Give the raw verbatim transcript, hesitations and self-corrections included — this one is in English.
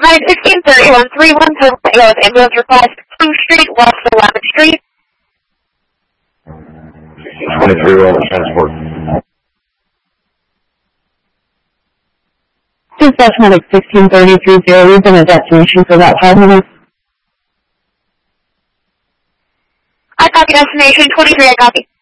Nine sixteen thirty one three one Toledo ambulance request Spring Street, West eleventh Street. Twenty-three roll transport. Dispatch medic sixteen thirty three zero. We've been a destination for about five minutes. I copy destination twenty-three. I copy.